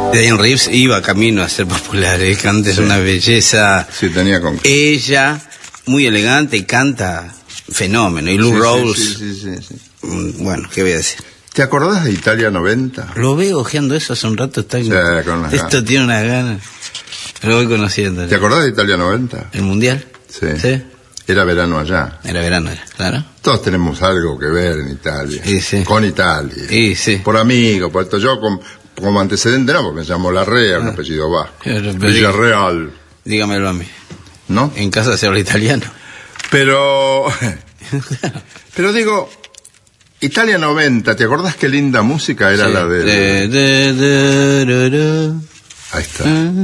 Diane Reeves iba camino a ser popular, canta, es una belleza. Sí, tenía con... Ella, muy elegante, y canta fenómeno. Y Lou Rawls, sí. Bueno, ¿qué voy a decir? ¿Te acordás de Italia 90? Lo veo ojeando eso hace un rato, está con las esto ganas. tiene una gana. Lo voy conociendo. ¿Te acordás de Italia 90? ¿El Mundial? Sí. ¿Sí? Era verano allá. Era verano, claro. Todos tenemos algo que ver en Italia. Sí. Con Italia. Sí. Por amigos, por esto. Yo como antecedente no, porque me llamo Larrea, un apellido vasco. Villarreal. Dígamelo a mí. ¿No? En casa se habla italiano. Pero digo, Italia 90, ¿te acordás qué linda música era la de... Ahí está.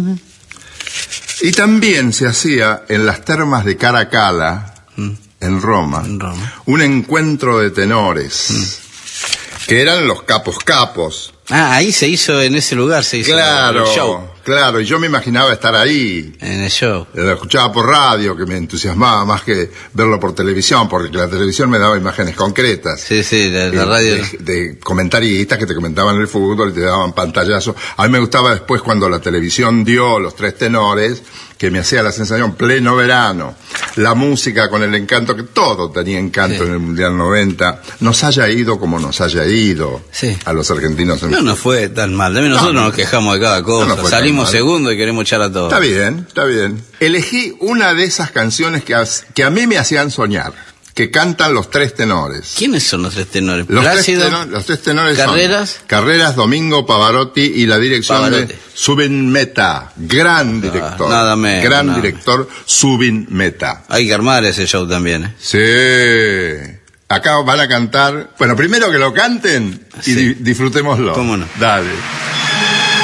Y también se hacía en las termas de Caracalla, en Roma, un encuentro de tenores, que eran los capos. Ahí se hizo, en ese lugar se hizo el show. Claro, y yo me imaginaba estar ahí. En el show. Lo escuchaba por radio, que me entusiasmaba más que verlo por televisión, porque la televisión me daba imágenes concretas. Sí, la radio. De comentaristas que te comentaban el fútbol y te daban pantallazos. A mí me gustaba después cuando la televisión dio los tres tenores, que me hacía la sensación, pleno verano, la música con el encanto, que todo tenía encanto en el Mundial 90, nos haya ido como nos haya ido a los argentinos. No nos fue tan mal, también nosotros nos quejamos de cada cosa, salimos segundo y queremos echar a todos. Está bien. Elegí una de esas canciones que a mí me hacían soñar, que cantan los tres tenores. ¿Quiénes son los tres tenores? Los tres tenores ¿Carreras? son Carreras, Domingo, Pavarotti y la dirección de Zubin Mehta, gran director. Nada menos. Gran director, Zubin Mehta. Hay que armar ese show también, ¿eh? Sí. Acá van a cantar... Bueno, primero que lo canten y disfrutémoslo. ¿Cómo no? Dale.